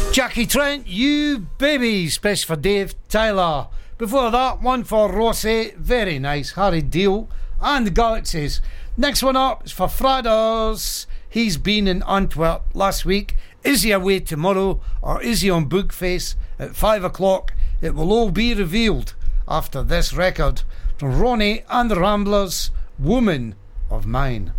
Jackie Trent, You Baby, special for Dave Tyler. Before that, one for Rossi, very nice, Harry Deal, and the Galaxies. Next one up is for Fradders. He's been in Antwerp last week. Is he away tomorrow, or is he on Bookface at 5 o'clock? It will all be revealed after this record from Ronnie and the Ramblers, Woman of Mine.